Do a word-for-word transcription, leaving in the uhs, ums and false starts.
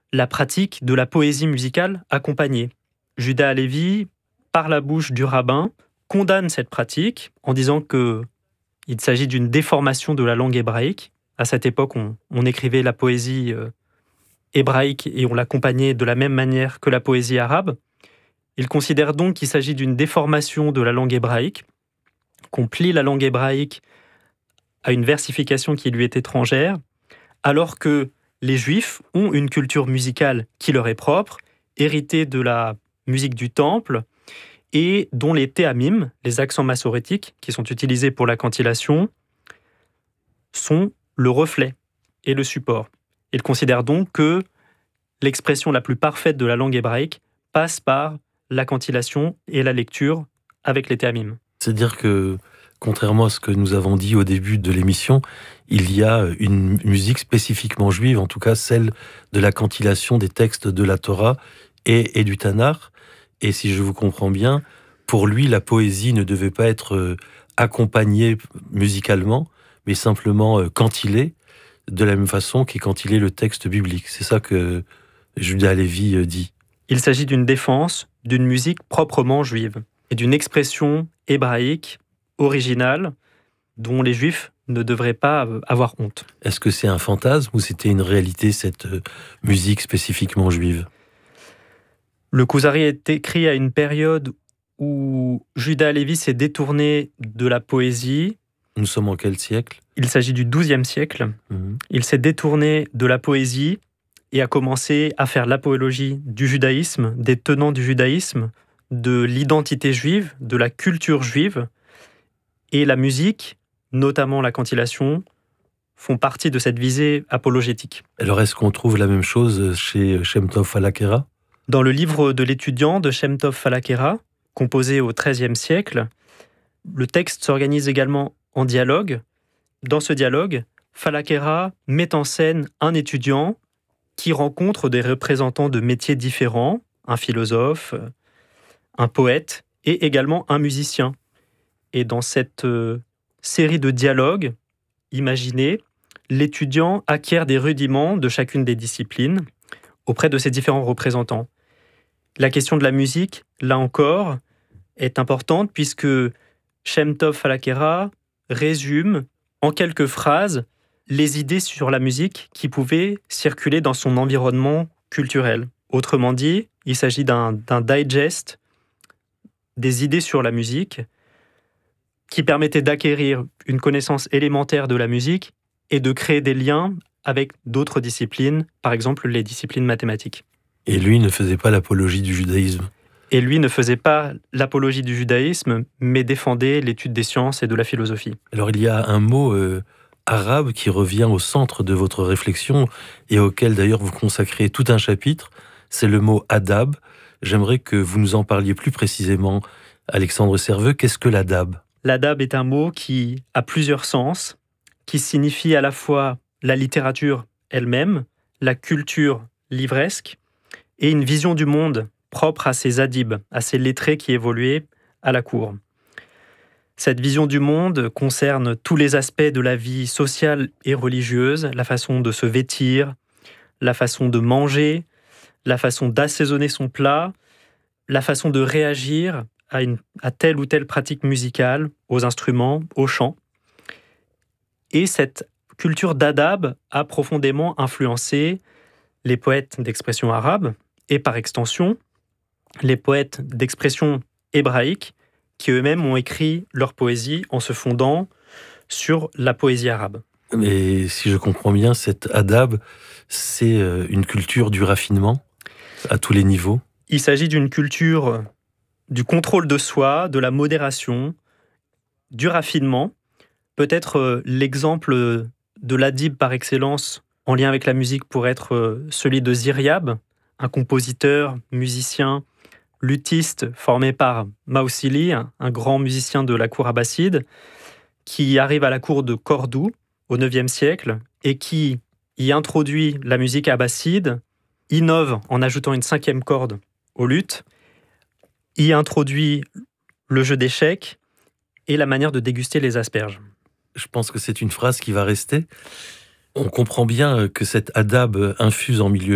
la pratique de la poésie musicale accompagnée. Juda Halevi, par la bouche du rabbin, condamne cette pratique en disant qu'il s'agit d'une déformation de la langue hébraïque. À cette époque, on, on écrivait la poésie euh, hébraïque et on l'accompagnait de la même manière que la poésie arabe. Il considère donc qu'il s'agit d'une déformation de la langue hébraïque, qu'on plie la langue hébraïque à une versification qui lui est étrangère, alors que les Juifs ont une culture musicale qui leur est propre, héritée de la musique du temple, et dont les théamim, les accents massorétiques, qui sont utilisés pour la cantillation, sont le reflet et le support. Il considère donc que l'expression la plus parfaite de la langue hébraïque passe par la cantillation et la lecture avec les théamim. C'est-à-dire que, contrairement à ce que nous avons dit au début de l'émission, il y a une musique spécifiquement juive, en tout cas celle de la cantillation des textes de la Torah et, et du Tanakh. Et si je vous comprends bien, pour lui, la poésie ne devait pas être accompagnée musicalement, mais simplement cantillée, de la même façon qu'est cantillé le texte biblique. C'est ça que Juda Halevi dit. Il s'agit d'une défense d'une musique proprement juive et d'une expression hébraïque originale dont les Juifs ne devraient pas avoir honte. Est-ce que c'est un fantasme ou c'était une réalité, cette musique spécifiquement juive ? Le Kuzari est écrit à une période où Juda Halevi s'est détourné de la poésie. Nous sommes en quel siècle ? Il s'agit du douzième siècle. Mmh. Il s'est détourné de la poésie et a commencé à faire l'apologie du judaïsme, des tenants du judaïsme, de l'identité juive, de la culture juive. Et la musique, notamment la cantillation, font partie de cette visée apologétique. Alors est-ce qu'on trouve la même chose chez Shem Tov Falakera ? Dans le livre de l'étudiant de Shem Tov Falakera, composé au treizième siècle, le texte s'organise également en dialogue. Dans ce dialogue, Falakera met en scène un étudiant qui rencontre des représentants de métiers différents, un philosophe, un poète et également un musicien. Et dans cette euh, série de dialogues imaginés, l'étudiant acquiert des rudiments de chacune des disciplines auprès de ces différents représentants. La question de la musique, là encore, est importante puisque Shem Tov Falakera résume en quelques phrases les idées sur la musique qui pouvaient circuler dans son environnement culturel. Autrement dit, il s'agit d'un, d'un digest des idées sur la musique qui permettait d'acquérir une connaissance élémentaire de la musique et de créer des liens avec d'autres disciplines, par exemple les disciplines mathématiques. Et lui ne faisait pas l'apologie du judaïsme. Et lui ne faisait pas l'apologie du judaïsme, mais défendait l'étude des sciences et de la philosophie. Alors il y a un mot euh, arabe qui revient au centre de votre réflexion et auquel d'ailleurs vous consacrez tout un chapitre, c'est le mot adab. J'aimerais que vous nous en parliez plus précisément, Alexandre Serveux. Qu'est-ce que l'adab ? L'adab est un mot qui a plusieurs sens, qui signifie à la fois la littérature elle-même, la culture livresque et une vision du monde propre à ces adibs, à ces lettrés qui évoluaient à la cour. Cette vision du monde concerne tous les aspects de la vie sociale et religieuse, la façon de se vêtir, la façon de manger, la façon d'assaisonner son plat, la façon de réagir à, une, à telle ou telle pratique musicale, aux instruments, au chant. Et cette culture d'adab a profondément influencé les poètes d'expression arabe et par extension les poètes d'expression hébraïque qui eux-mêmes ont écrit leur poésie en se fondant sur la poésie arabe. Mais si je comprends bien, cet adab, c'est une culture du raffinement à tous les niveaux. Il s'agit d'une culture du contrôle de soi, de la modération, du raffinement. Peut-être l'exemple de l'adib par excellence en lien avec la musique pourrait être celui de Ziryab, un compositeur, musicien, luthiste formé par Mausili, un grand musicien de la cour abbasside, qui arrive à la cour de Cordoue au neuvième siècle et qui y introduit la musique abbasside, innove en ajoutant une cinquième corde au luth, y introduit le jeu d'échecs et la manière de déguster les asperges. Je pense que c'est une phrase qui va rester. On comprend bien que cet adab infuse en milieu